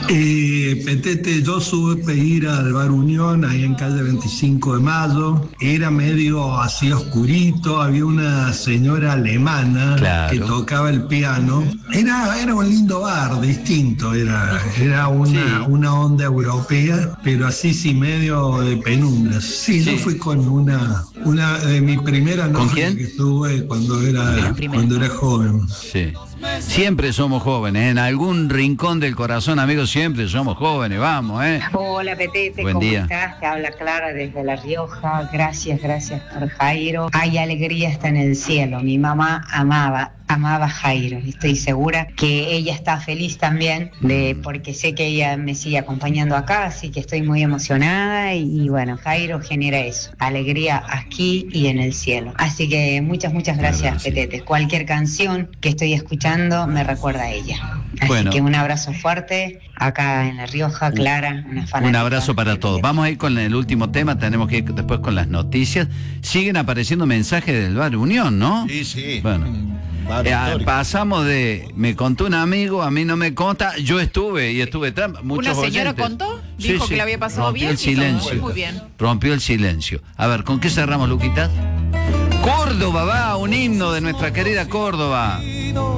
Petete, yo supe ir al Bar Unión, ahí en calle 25 de Mayo. Era medio así oscurito, había una señora alemana Claro. que tocaba el piano. Era un lindo bar, distinto, era una onda europea, pero así sí medio de penumbras. Sí, yo fui con una de mi primera novia. ¿Con quién? Que tuve cuando era joven. Sí. Siempre somos jóvenes, en algún rincón del corazón, amigos, siempre somos jóvenes, vamos, ¿eh? Hola, Petete, Buen ¿cómo día. estás? Te habla Clara desde La Rioja. Gracias por Jairo. Hay alegría hasta en el cielo. Mi mamá amaba a Jairo. Estoy segura que ella está feliz también, porque sé que ella me sigue acompañando acá, así que estoy muy emocionada y bueno, Jairo genera eso, alegría aquí y en el cielo. Así que muchas gracias, Petete. Cualquier canción que estoy escuchando me recuerda a ella. Así que un abrazo fuerte acá en La Rioja, Clara, una fanática. Un abrazo para todos. Vamos a ir con el último tema, tenemos que ir después con las noticias. Siguen apareciendo mensajes del Bar Unión, ¿no? Sí. Bueno. Pasamos de me contó un amigo, a mí no me consta, yo estuve muchos ¿Una señora oyentes. contó? Dijo que le había pasado rompió bien. el silencio. Muy bien. Rompió el silencio. A ver, ¿con qué cerramos, Luquita? Córdoba, va, un himno de nuestra querida Córdoba.